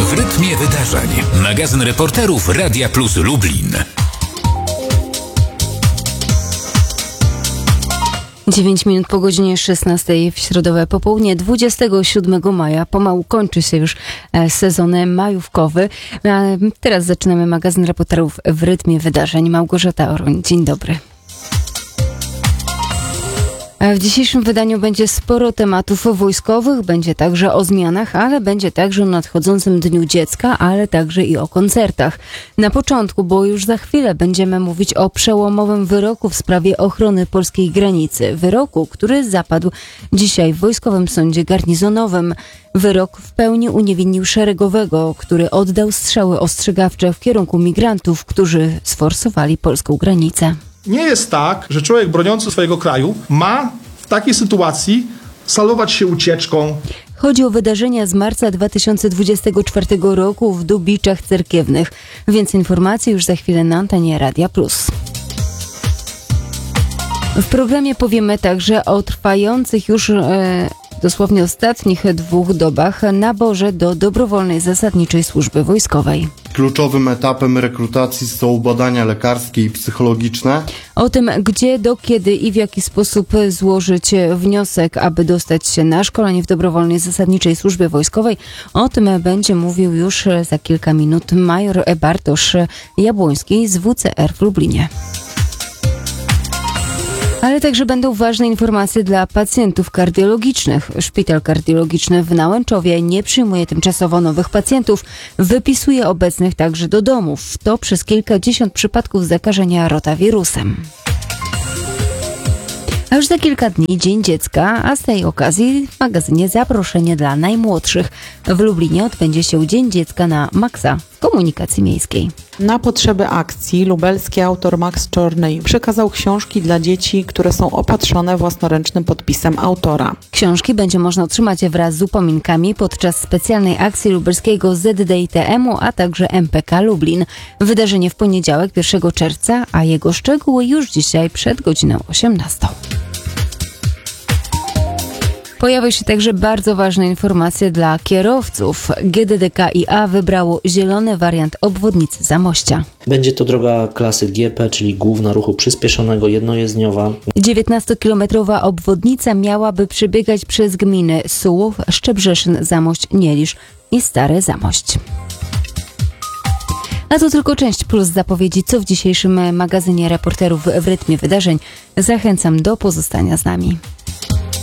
W rytmie wydarzeń. Magazyn reporterów Radia Plus Lublin. 9 minut po godzinie 16 w środowe popołudnie 27 maja. Pomału kończy się już sezon majówkowy. A teraz zaczynamy magazyn reporterów w rytmie wydarzeń. Małgorzata Oroń, dzień dobry. W dzisiejszym wydaniu będzie sporo tematów wojskowych, będzie także o zmianach, ale będzie także o nadchodzącym Dniu Dziecka, ale także i o koncertach. Na początku, bo już za chwilę będziemy mówić o przełomowym wyroku w sprawie ochrony polskiej granicy. Wyroku, który zapadł dzisiaj w Wojskowym Sądzie Garnizonowym. Wyrok w pełni uniewinnił szeregowego, który oddał strzały ostrzegawcze w kierunku migrantów, którzy sforsowali polską granicę. Nie jest tak, że człowiek broniący swojego kraju ma w takiej sytuacji salować się ucieczką. Chodzi o wydarzenia z marca 2024 roku w Dubiczach Cerkiewnych. Więcej informacji już za chwilę na antenie Radia Plus. W programie powiemy także o trwających już dosłownie ostatnich 2 dobach naborze do dobrowolnej zasadniczej służby wojskowej. Kluczowym etapem rekrutacji są badania lekarskie i psychologiczne. O tym, gdzie, do kiedy i w jaki sposób złożyć wniosek, aby dostać się na szkolenie w dobrowolnej zasadniczej służbie wojskowej, o tym będzie mówił już za kilka minut major Bartosz Jabłoński z WCR w Lublinie. Ale także będą ważne informacje dla pacjentów kardiologicznych. Szpital kardiologiczny w Nałęczowie nie przyjmuje tymczasowo nowych pacjentów, wypisuje obecnych także do domów. To przez kilkadziesiąt przypadków zakażenia rotawirusem. A już za kilka dni Dzień Dziecka, a z tej okazji w magazynie zaproszenie dla najmłodszych. W Lublinie odbędzie się Dzień Dziecka na Maxa w komunikacji miejskiej. Na potrzeby akcji lubelski autor Max Czornej przekazał książki dla dzieci, które są opatrzone własnoręcznym podpisem autora. Książki będzie można otrzymać wraz z upominkami podczas specjalnej akcji lubelskiego ZDITM-u, a także MPK Lublin. Wydarzenie w poniedziałek 1 czerwca, a jego szczegóły już dzisiaj przed godziną 18. Pojawią się także bardzo ważne informacje dla kierowców. GDDKiA wybrało zielony wariant obwodnicy Zamościa. Będzie to droga klasy GP, czyli główna ruchu przyspieszonego, jednojezdniowa. 19-kilometrowa obwodnica miałaby przebiegać przez gminy Sułów, Szczebrzeszyn, Zamość, Nielisz i Stary Zamość. A to tylko część plus zapowiedzi, co w dzisiejszym magazynie reporterów w rytmie wydarzeń. Zachęcam do pozostania z nami.